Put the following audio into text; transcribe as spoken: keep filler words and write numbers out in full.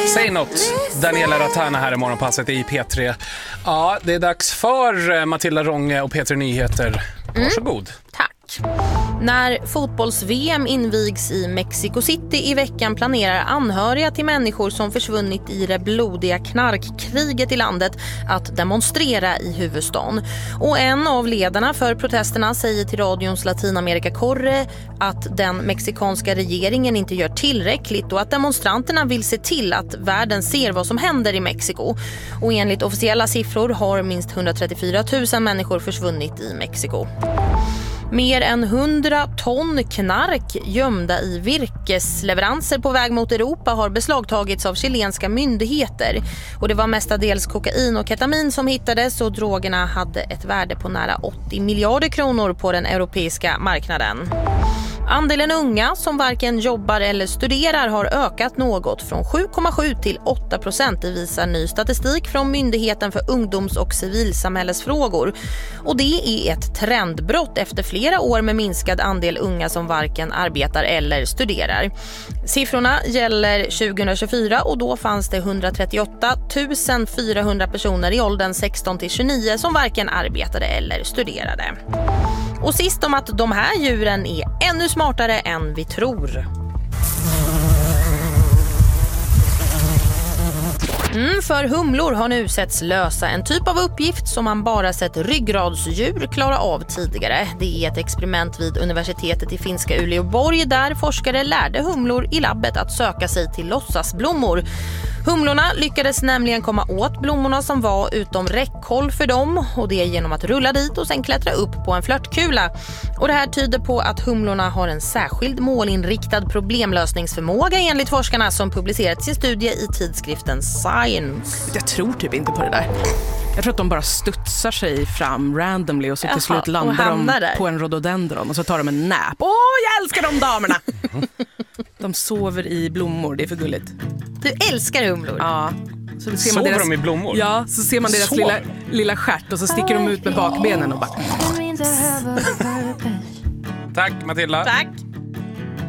Säg något. Daniela Ratana här i Morgonpasset i P tre. Ja, det är dags för Matilda Ronge och P tre Nyheter. Varsågod. Mm. Tack. När fotbolls-V M invigs i Mexico City i veckan planerar anhöriga till människor som försvunnit i det blodiga knarkkriget i landet att demonstrera i huvudstaden. Och en av ledarna för protesterna säger till radions Latinamerika Corre att den mexikanska regeringen inte gör tillräckligt och att demonstranterna vill se till att världen ser vad som händer i Mexiko. Och enligt officiella siffror har minst hundratrettiofyra tusen människor försvunnit i Mexiko. Mer än hundra ton knark gömda i virkesleveranser på väg mot Europa har beslagtagits av chilenska myndigheter. Och det var mestadels kokain och ketamin som hittades och drogerna hade ett värde på nära åttio miljarder kronor på den europeiska marknaden. Andelen unga som varken jobbar eller studerar har ökat något från sju komma sju till åtta procent, det visar ny statistik från Myndigheten för ungdoms- och civilsamhällesfrågor. Och det är ett trendbrott efter flera år med minskad andel unga som varken arbetar eller studerar. Siffrorna gäller tjugohundratjugofyra och då fanns det hundratrettioåtta tusen fyrahundra personer i åldern sexton till tjugonio som varken arbetade eller studerade. Och sist om att de här djuren är ännu smartare än vi tror. Mm, för humlor har nu setts lösa en typ av uppgift som man bara sett ryggradsdjur klara av tidigare. Det är ett experiment vid universitetet i finska Uleåborg där forskare lärde humlor i labbet att söka sig till låtsasblommor. Humlorna lyckades nämligen komma åt blommorna som var utom räckhåll för dem, och det genom att rulla dit och sen klättra upp på en flörtkula. Och det här tyder på att humlorna har en särskild målinriktad problemlösningsförmåga enligt forskarna som publicerat sin studie i tidskriften Science. Jag tror typ inte på det där. Jag tror att de bara studsar sig fram randomly och så till Jaha, slut landar de där på en rhododendron och så tar de en nap. Åh, jag älskar de damerna! De sover i blommor, det är för gulligt. Du älskar humlor? Ja. Så ser Sover man deras, de i blommor? Ja, så ser man deras lilla, lilla stjärt och så sticker de ut med bakbenen och bara... Tack Matilda. Tack.